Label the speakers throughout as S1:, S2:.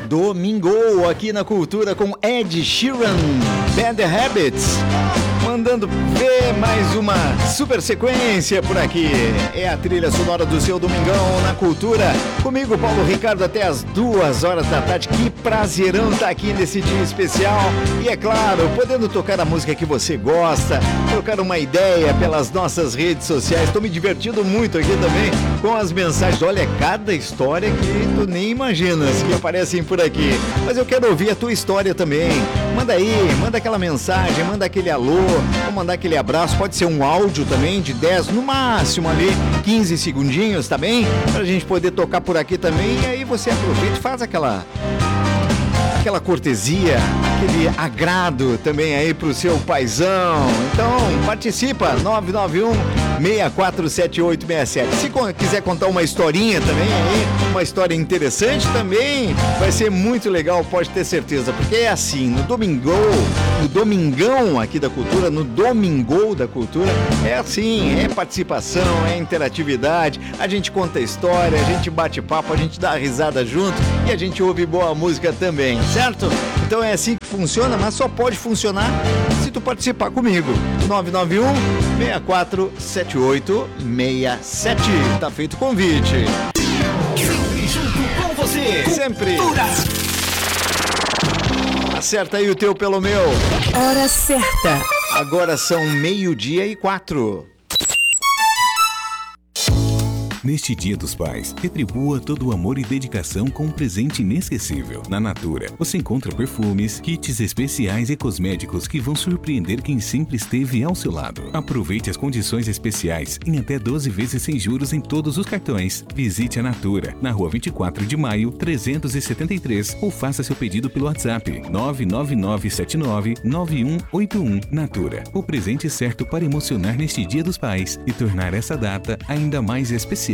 S1: Domingo aqui na Cultura com Ed Sheeran, Bad Habits. Mandando ver mais uma super sequência por aqui. É a trilha sonora do seu Domingão na Cultura. Comigo, Paulo Ricardo, até as 2 horas da tarde. Que prazerão estar aqui nesse dia especial. E é claro, podendo tocar a música que você gosta, trocar uma ideia pelas nossas redes sociais. Estou me divertindo muito aqui também com as mensagens. Olha, cada história que tu nem imaginas que aparecem por aqui. Mas eu quero ouvir a tua história também. Manda aí, manda aquela mensagem, manda aquele alô. Vou mandar aquele abraço, pode ser um áudio também de 10, no máximo ali, 15 segundinhos, tá bem? Pra gente poder tocar por aqui também, e aí você aproveita e faz aquela cortesia, aquele agrado também aí pro seu paizão. Então, participa, 991-647867. Se quiser contar uma historinha também aí, uma história interessante também, vai ser muito legal, pode ter certeza, porque é assim, no Domingão aqui da Cultura, no Domingo da Cultura, é assim, é participação, é interatividade, a gente conta história, a gente bate papo, a gente dá risada junto e a gente ouve boa música também, certo? Então é assim que funciona, mas só pode funcionar se tu participar comigo. 991-647867. Tá feito o convite.
S2: Sempre junto com você.
S1: Sempre.
S2: Cultura.
S1: Acerta aí o teu pelo meu.
S3: Hora certa.
S1: Agora são 12:04.
S4: Neste Dia dos Pais, retribua todo o amor e dedicação com um presente inesquecível. Na Natura, você encontra perfumes, kits especiais e cosméticos que vão surpreender quem sempre esteve ao seu lado. Aproveite as condições especiais em até 12 vezes sem juros em todos os cartões. Visite a Natura, na Rua 24 de Maio, 373, ou faça seu pedido pelo WhatsApp 999799181. Natura, o presente certo para emocionar neste Dia dos Pais e tornar essa data ainda mais especial.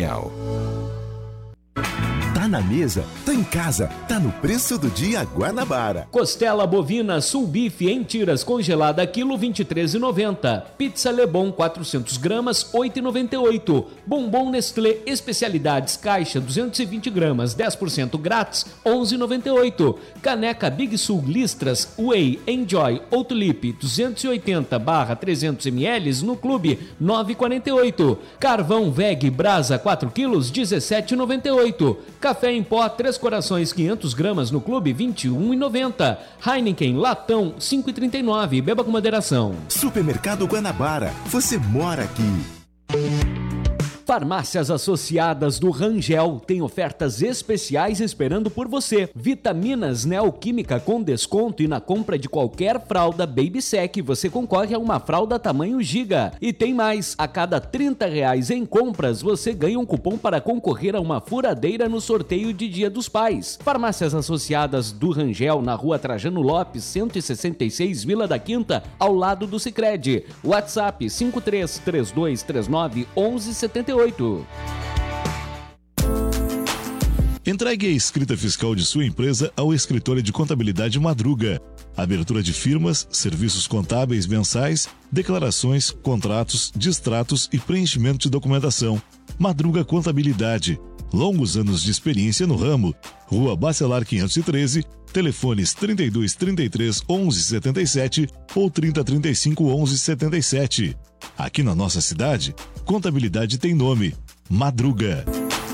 S5: Tá na mesa, tá em casa, tá no preço do dia Guanabara.
S6: Costela bovina Sul Bife em tiras congelada, quilo 23,90. Pizza Lebon 400 gramas, 8,98. Bombom Nestlé Especialidades Caixa 220 gramas, 10% grátis, 11,98. Caneca Big Sul Listras Whey Enjoy ou Tulip 280/300 ml no clube, 9,48. Carvão Veg Brasa 4 quilos, 17,98. Café em pó 3 corações 500 gramas no clube, 21,90. Heineken Latão 5,39. Beba com moderação.
S5: Supermercado Guanabara, você mora aqui.
S6: Farmácias Associadas do Rangel tem ofertas especiais esperando por você. Vitaminas Neoquímica com desconto e na compra de qualquer fralda Baby Sec você concorre a uma fralda tamanho Giga. E tem mais, a cada R$30 em compras você ganha um cupom para concorrer a uma furadeira no sorteio de Dia dos Pais. Farmácias Associadas do Rangel na Rua Trajano Lopes, 166, Vila da Quinta, ao lado do Sicredi. WhatsApp 5332391178.
S7: Entregue a escrita fiscal de sua empresa ao escritório de contabilidade Madruga. Abertura de firmas, serviços contábeis mensais, declarações, contratos, distratos e preenchimento de documentação. Madruga Contabilidade. Longos anos de experiência no ramo. Rua Bacelar 513, telefones 3233 1177 ou 3035 1177. Aqui na nossa cidade, contabilidade tem nome: Madruga.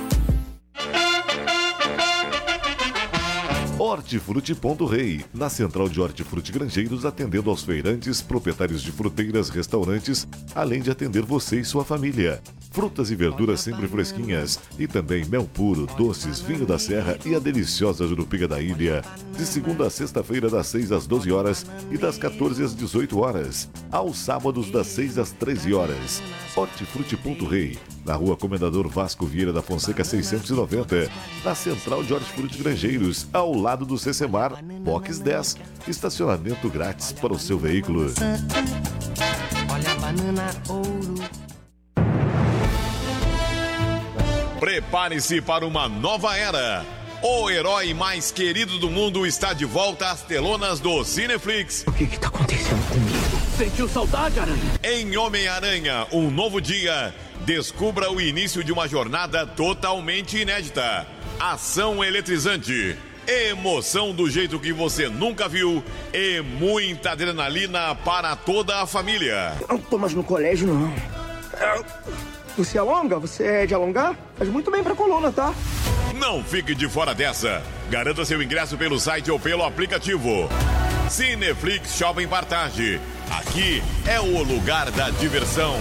S8: Hortifruti.rei, na central de Hortifruti Grangeiros, atendendo aos feirantes, proprietários de fruteiras, restaurantes, além de atender você e sua família. Frutas e verduras sempre fresquinhas e também mel puro, doces, vinho da serra e a deliciosa jurupinga da ilha. De segunda a sexta-feira, das 6 às 12 horas e das 14 às 18 horas. Aos sábados, das 6 às 13 horas. Hortifruti.rei, na Rua Comendador Vasco Vieira da Fonseca 690, na central de Hortifruti Grangeiros, ao lado do Cecemar, Box 10, estacionamento grátis para o seu veículo.
S9: Olha a banana ouro.
S10: Prepare-se para uma nova era. O herói mais querido do mundo está de volta às telonas do Cineflix.
S9: O que está acontecendo comigo? Sentiu saudade, Aranha?
S10: Em Homem-Aranha, um novo dia, descubra o início de uma jornada totalmente inédita. Ação eletrizante, Emoção do jeito que você nunca viu e muita adrenalina para toda a família.
S11: Não tô mais no colégio, não. Você alonga? Você é de alongar? Faz muito bem pra coluna, tá?
S10: Não fique de fora dessa. Garanta seu ingresso pelo site ou pelo aplicativo. Cineflix Shopping Partage. Aqui é o lugar da diversão.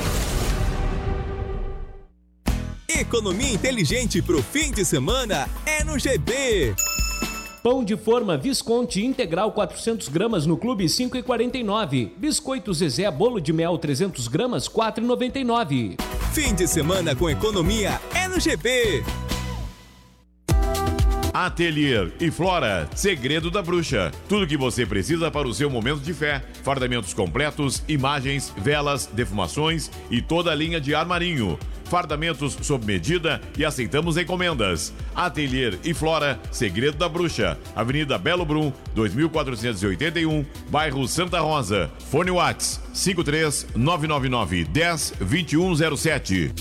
S12: Economia inteligente pro fim de semana é no GB.
S6: Pão de forma Visconti integral 400 gramas no Clube 5,49. Biscoito Zezé bolo de mel 300 gramas 4,99.
S12: Fim de semana com economia é no GB.
S10: Atelier e Flora, segredo da bruxa. Tudo que você precisa para o seu momento de fé. Fardamentos completos, imagens, velas, defumações e toda a linha de armarinho. Fardamentos sob medida e aceitamos encomendas. Atelier e Flora, segredo da bruxa. Avenida Belo Brum, 2481, bairro Santa Rosa. Fone Whats 53 999 10 2107.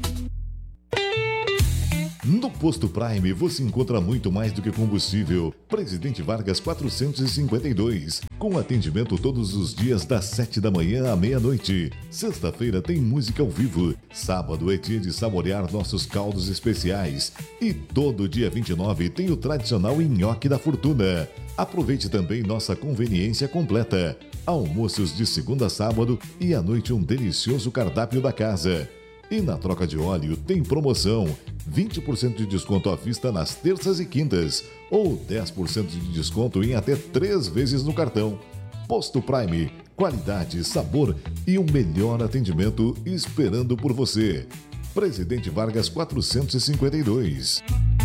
S8: No Posto Prime você encontra muito mais do que combustível. Presidente Vargas 452. Com atendimento todos os dias das 7 da manhã à meia-noite. Sexta-feira tem música ao vivo. Sábado é dia de saborear nossos caldos especiais. E todo dia 29 tem o tradicional nhoque da fortuna. Aproveite também nossa conveniência completa. Almoços de segunda a sábado e à noite um delicioso cardápio da casa. E na troca de óleo tem promoção, 20% de desconto à vista nas terças e quintas, ou 10% de desconto em até 3 vezes no cartão. Posto Prime, qualidade, sabor e o melhor atendimento esperando por você. Presidente Vargas 452.